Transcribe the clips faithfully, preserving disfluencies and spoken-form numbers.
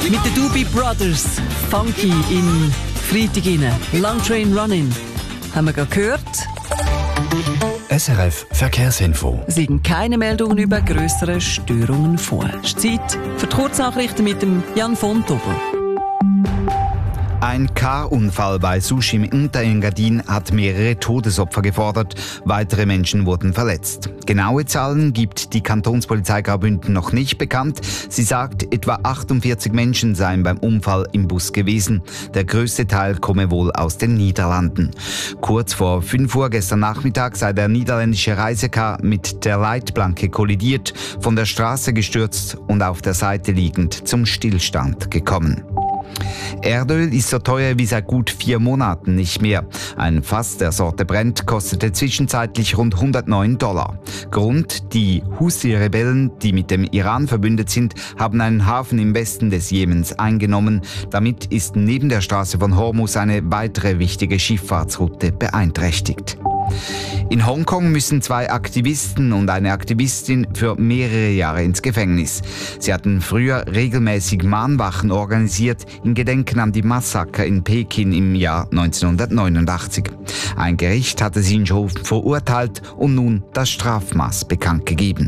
Mit den Doobie Brothers, Funky in Freitag rein. Long Train Running. Haben wir gerade gehört? S R F Verkehrsinfo. Es liegen keine Meldungen über grössere Störungen vor. Es ist Zeit für die Kurznachrichten mit dem Jan von Tobel. Ein Car-Unfall bei Sushi im Unterengadin hat mehrere Todesopfer gefordert. Weitere Menschen wurden verletzt. Genaue Zahlen gibt die Kantonspolizei Graubünden noch nicht bekannt. Sie sagt, etwa achtundvierzig Menschen seien beim Unfall im Bus gewesen. Der größte Teil komme wohl aus den Niederlanden. Kurz vor fünf Uhr gestern Nachmittag sei der niederländische Reisecar mit der Leitplanke kollidiert, von der Straße gestürzt und auf der Seite liegend zum Stillstand gekommen. Erdöl ist so teuer wie seit gut vier Monaten nicht mehr. Ein Fass der Sorte Brent kostete zwischenzeitlich rund hundertneun Dollar. Grund: die Houthi-Rebellen, die mit dem Iran verbündet sind, haben einen Hafen im Westen des Jemens eingenommen. Damit ist neben der Straße von Hormuz eine weitere wichtige Schifffahrtsroute beeinträchtigt. In Hongkong müssen zwei Aktivisten und eine Aktivistin für mehrere Jahre ins Gefängnis. Sie hatten früher regelmäßig Mahnwachen organisiert in Gedenken an die Massaker in Peking im Jahr neunzehnhundertneunundachtzig. Ein Gericht hatte sie schon verurteilt und nun das Strafmaß bekannt gegeben.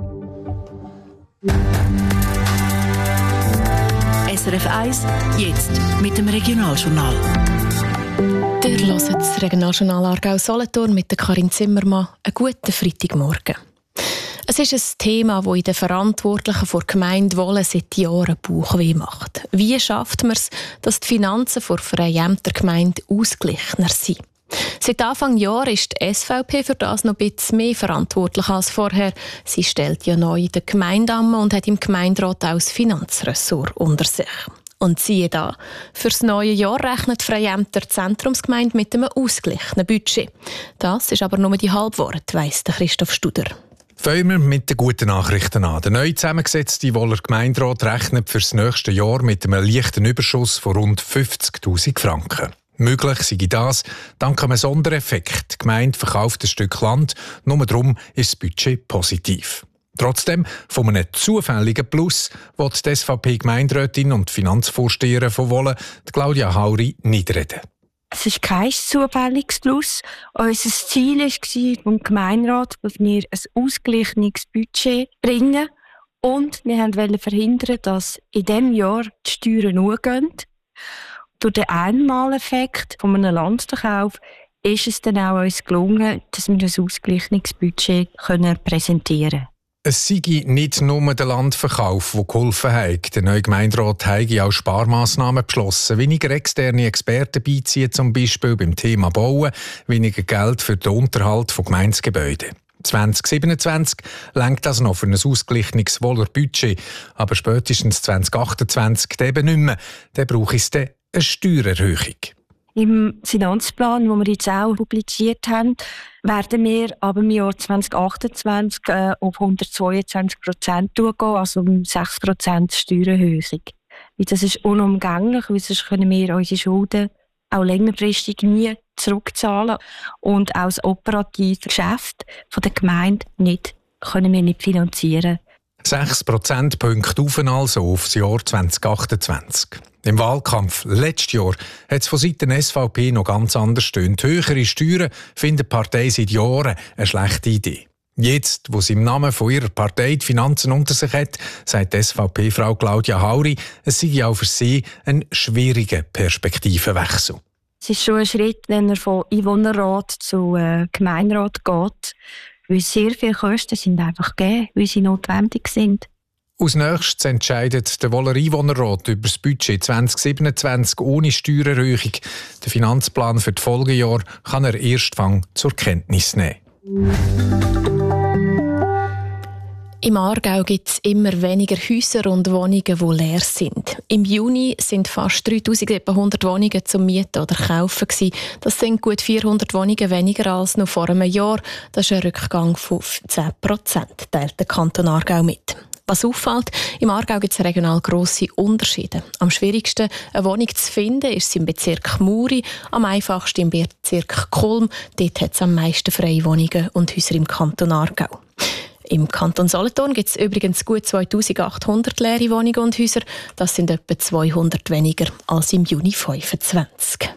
S R F eins, jetzt mit dem Regionaljournal. Ihr hört das Regionaljournal Aargau-Solothurn mit der Karin Zimmermann. Einen guten Freitagmorgen. Es ist ein Thema, das in den Verantwortlichen der Gemeinde Wohlen seit Jahren Bauchweh macht. Wie schafft man es, dass die Finanzen der freien Ämter Gemeinde ausgeglichener sind? Seit Anfang Jahr ist die S V P für das noch ein bisschen mehr verantwortlich als vorher. Sie stellt ja neu den Gemeindeamt und hat im Gemeinderat auch das Finanzressort unter sich. Und siehe da, für das neue Jahr rechnet die Freie Ämter Zentrumsgemeinde mit einem ausgeglichenen Budget. Das ist aber nur die Halbwahrheit, weiss Christoph Studer. Fangen wir mit den guten Nachrichten an. Der neu zusammengesetzte Wohler Gemeinderat rechnet für das nächste Jahr mit einem leichten Überschuss von rund fünfzigtausend Franken. Möglich sei das dank einem Sondereffekt. Die Gemeinde verkauft ein Stück Land, nur darum ist das Budget positiv. Trotzdem, von einem zufälligen Plus will die S V P-Gemeinderätin und Finanzvorsteherin von Wohlen, Claudia Hauri, nicht reden. Es ist kein zufälliges Plus. Unser Ziel war vom Gemeinderat, dass wir ein ausgeglichenes Budget bringen. Und wir wollten verhindern, dass in diesem Jahr die Steuern hochgehen. Durch den Einmaleffekt von einem Landverkauf ist es dann auch uns gelungen, dass wir ein ausgeglichenes Budget präsentieren können. Es sei nicht nur der Landverkauf, der geholfen hat. Der neue Gemeinderat hat auch Sparmaßnahmen beschlossen. Weniger externe Experten beiziehen, zum Beispiel beim Thema Bauen, weniger Geld für den Unterhalt von Gemeindegebäuden. zwanzig siebenundzwanzig reicht das noch für ein ausgeglichenes Wohler Budget, aber spätestens zwanzig achtundzwanzig eben nicht mehr. Dann braucht es eine Steuererhöhung. Im Finanzplan, den wir jetzt auch publiziert haben, werden wir ab dem Jahr zwanzig achtundzwanzig äh, auf hundertzweiundzwanzig Prozent gehen, also um sechs Prozent Steuererhöhung. Das ist unumgänglich, weil sonst können wir unsere Schulden auch längerfristig nie zurückzahlen und auch das operative Geschäft der Gemeinde nicht, können wir nicht finanzieren. sechs Prozentpunkte auf also auf das Jahr zwanzig achtundzwanzig. Im Wahlkampf letztes Jahr hat es von Seiten S V P noch ganz anders stöhnt. Höhere Steuern findet die Partei seit Jahren eine schlechte Idee. Jetzt, wo sie im Namen von ihrer Partei die Finanzen unter sich hat, sagt die S V P-Frau Claudia Hauri, es sei auch für sie ein schwieriger Perspektivenwechsel. Es ist schon ein Schritt, wenn er von Einwohnerrat zu äh, Gemeinderat geht, weil sehr viele Kosten sind einfach gegeben, weil sie notwendig sind. Als nächstes entscheidet der Wohler Einwohnerrat über das Budget zwanzig siebenundzwanzig ohne Steuererhöhung. Den Finanzplan für die Folgejahre kann er erst zur Kenntnis nehmen. Im Aargau gibt es immer weniger Häuser und Wohnungen, die leer sind. Im Juni sind fast dreitausendsiebenhundert Wohnungen zum Mieten oder Kaufen gewesen. Das sind gut vierhundert Wohnungen weniger als noch vor einem Jahr. Das ist ein Rückgang von zehn Prozent, teilt der Kanton Aargau mit. Was auffällt, im Aargau gibt es regional grosse Unterschiede. Am schwierigsten, eine Wohnung zu finden, ist es im Bezirk Muri, am einfachsten im Bezirk Kulm. Dort hat es am meisten freie Wohnungen und Häuser im Kanton Aargau. Im Kanton Solothurn gibt es übrigens gut zweitausendachthundert leere Wohnungen und Häuser. Das sind etwa zweihundert weniger als im Juni fünfundzwanzig.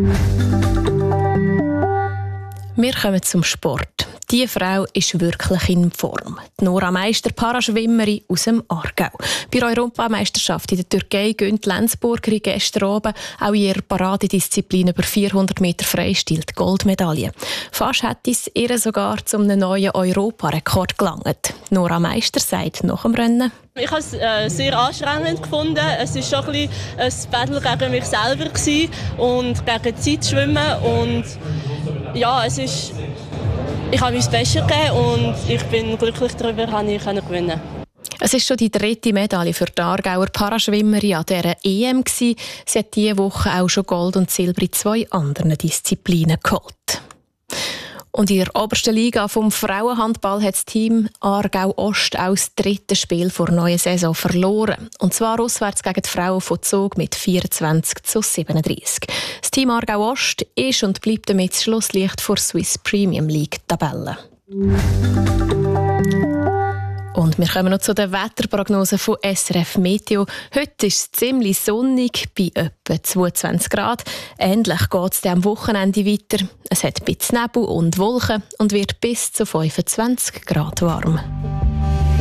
Wir kommen zum Sport. Diese Frau ist wirklich in Form. Die Nora Meister, Paraschwimmerin aus dem Aargau. Bei der Europameisterschaft in der Türkei gönnt die Lenzburgerin gestern oben auch in ihrer Paradedisziplin über vierhundert Meter Freistil die Goldmedaille. Fast hätte es ihr sogar zu einem neuen Europarekord gelangt. Nora Meister sagt nach dem Rennen: Ich habe es äh, sehr anstrengend gefunden. Es war schon ein, ein Battle gegen mich selber gewesen und gegen die Zeit schwimmen. Und ja, es ist, ich habe mein Bestes gegeben und ich bin glücklich darüber, dass ich gewinnen. Es ist schon die dritte Medaille für die Aargauer Paraschwimmerin an dieser E M gewesen. Sie hat diese Woche auch schon Gold und Silber in zwei anderen Disziplinen geholt. Und in der obersten Liga vom Frauenhandball hat das Team Aargau Ost auch das dritte Spiel vor der neuen Saison verloren. Und zwar auswärts gegen die Frauen von Zug mit vierundzwanzig zu siebenunddreißig. Das Team Aargau Ost ist und bleibt damit das Schlusslicht vor Swiss Premium League Tabelle. Und wir kommen noch zu den Wetterprognosen von S R F Meteo. Heute ist es ziemlich sonnig, bei etwa zweiundzwanzig Grad. Ähnlich geht es dann am Wochenende weiter. Es hat ein bisschen Nebel und Wolken und wird bis zu fünfundzwanzig Grad warm.